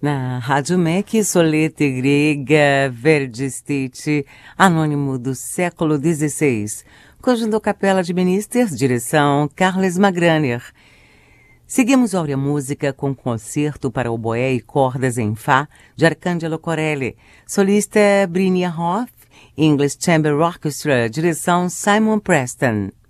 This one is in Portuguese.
Na Rádio MEC, Solete grega, Verdi State, anônimo do século XVI. Conjunto Capela de Ministers, direção Carles Magraner. Seguimos Áurea Música com concerto para oboé e cordas em Fá, de Arcangelo Corelli. Solista Brynia Hoff, English Chamber Orchestra, direção Simon Preston.